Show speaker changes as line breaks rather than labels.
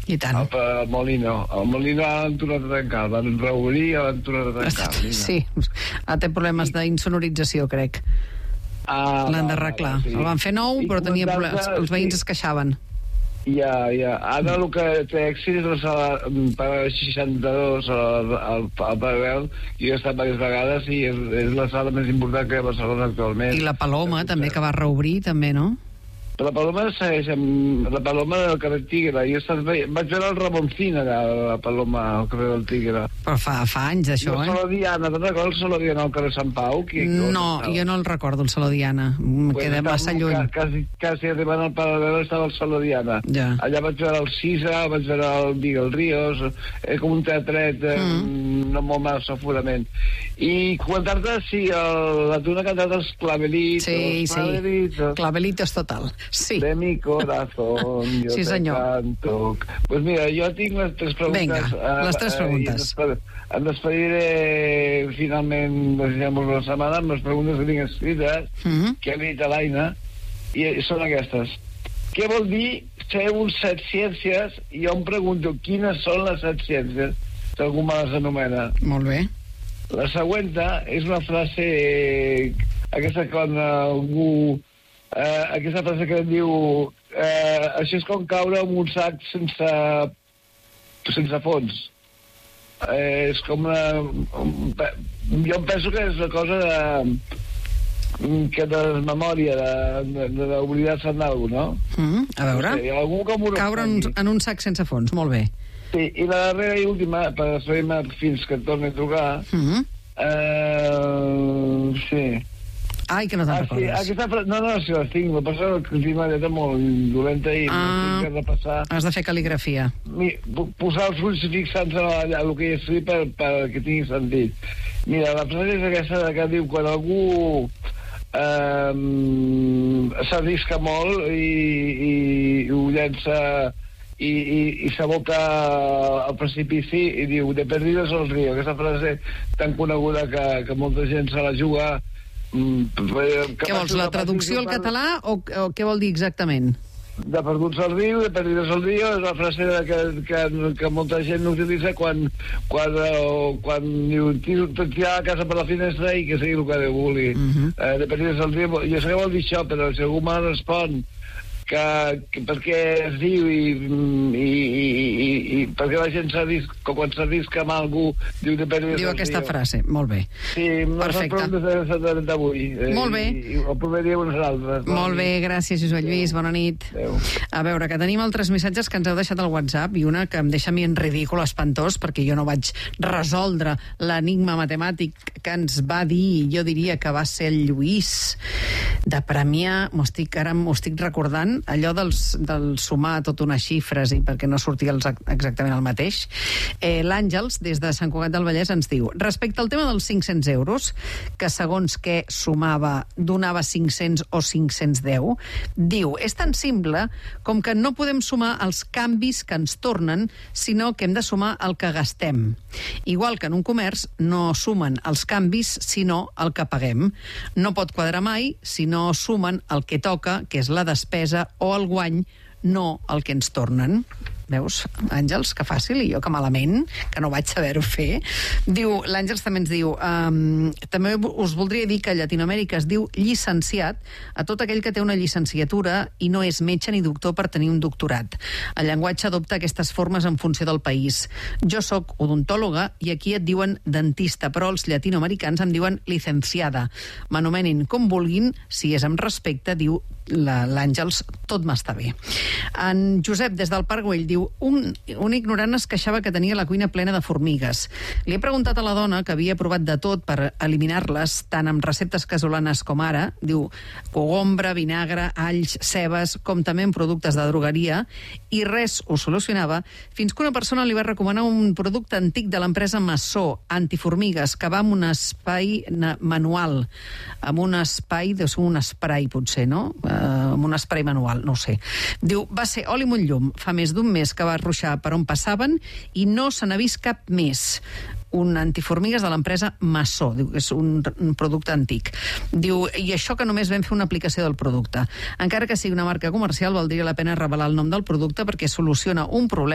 I tant.
El Molino. El Molino han tornat a tancar. El van reobrir i l'han tornat a tancar.
Sí, té problemes d'insonorització, crec. L'han d'arreglar.
Sí.
El van fer nou, però tenia problemes. Els veïns es queixaven.
Ja. Ara el que té èxit és la sala per 62 al Paral·lel. Jo he estat diverses vegades i és la sala més important que hi ha a Barcelona actualment.
I la Paloma, també, que va reobrir, també, no?
La Paloma segueix amb la Paloma del carrer Tigre. Vaig veure el Ramoncín allà, la Paloma al carrer del Tigre.
Però fa anys, això,
El Saló Diana, te'n recordes el Saló Diana al carrer Sant Pau?
No, jo no el recordo, el Saló Diana. Queda massa lluny.
Quasi arribant al Paral·lel estava el Saló Diana.
Ja.
Allà vaig veure el Sisa, vaig veure el Miguel Ríos, com un teatret, no molt massa segurament. I comentar-te si la tuna ha cantat els Clavelitos.
Sí. Clavelitos total. Sí.
De mi corazón, yo
sí,
te canto. Pues mira, jo tinc les 3 preguntes.
Vinga, les 3 preguntes.
Em despediré finalment, desitjant-vos una setmana, amb les preguntes que tinc escrites, que he dit a l'Aina, i són aquestes. Què vol dir ser un 7 ciències? I jo em pregunto, quines són les 7 ciències? Si algú me les anomena.
Molt bé.
La següent és una frase, aquesta quan algú... aquesta frase que diu això és com caure en un sac sense fons. És com jo penso que és una cosa que de memòria, d'oblidar-se d'alguna, no?
A veure, caure en un sac sense fons, molt bé.
Sí, i la darrera i última, per despedir-me fins que et torni a trucar, sí.
Ai, que no te'n recordes.
No, si la tinc. La passada que tinc una lletra molt dolenta i tinc que repassar.
Has de fer cal·ligrafia.
Posar els ulls fixants allà, el que hi escrit perquè tingui sentit. Mira, la frase és aquesta que diu quan algú s'arrisca molt i ho llença i s'aboca al precipici i diu de perdidos al río. Aquesta frase tan coneguda que molta gent se la juga.
Què vols, la traducció al català o què vol dir exactament?
De perduts al riu, de perdidos al río, és la frase que molta gent utilitza quan diu tirar la casa per la finestra i que sigui el que Déu vulgui. De perdidos al riu, jo sé que vol dir això, però si algú me respon que per què es diu i per què la gent s'arrisca, quan s'arrisca amb algú diu
aquesta frase, molt bé.
Sí, perfecte. D'avui.
Molt bé.
I el proper dia unes altres.
Molt bé, gràcies, Josep Lluís, bona nit.
Adéu.
A veure, que tenim altres missatges que ens heu deixat al WhatsApp i una que em deixa a mi en ridícul, espantós, perquè jo no vaig resoldre l'enigma matemàtic que ens va dir, jo diria que va ser el Lluís de Premià, ara m'ho estic recordant, allò del sumar tot unes xifres i perquè no sortia exactament el mateix. L'Àngels, des de Sant Cugat del Vallès, ens diu, respecte al tema dels 500 euros, que segons què sumava donava 500 o 510, diu, és tan simple com que no podem sumar els canvis que ens tornen, sinó que hem de sumar el que gastem. Igual que en un comerç no sumen els canvis, sinó el que paguem. No pot quadrar mai si no sumen el que toca, que és la despesa o el guany, no el que ens tornen. Veus, Àngels, que fàcil, i jo que malament, que no vaig saber-ho fer. Diu, l'Àngels també ens diu, també us voldria dir que a Llatinoamèrica es diu llicenciat a tot aquell que té una llicenciatura i no és metge ni doctor per tenir un doctorat. El llenguatge adopta aquestes formes en funció del país. Jo sóc odontòloga i aquí et diuen dentista, però els llatinoamericans em diuen licenciada. M'anomenin com vulguin, si és amb respecte, diu l'Àngels, tot m'està bé. En Josep, des del Parc Güell, diu, un ignorant es queixava que tenia la cuina plena de formigues. Li he preguntat a la dona, que havia provat de tot per eliminar-les, tant amb receptes casolanes com ara, diu, cogombre, vinagre, alls, cebes, com també en productes de drogueria, i res ho solucionava, fins que una persona li va recomanar un producte antic de l'empresa Massó, antiformigues, que va amb un espai manual, amb un espai, deu ser un spray potser, no? Amb un spray manual, no ho sé. Diu, va ser oli amb un llum, fa més d'un mes que va ruixar per on passaven i no se n'ha vist cap més. Un antiformigues de l'empresa Massó, diu que és un producte antic. Diu, i això que només vam fer una aplicació del producte. Encara que sigui una marca comercial, valdria la pena revelar el nom del producte perquè soluciona un problema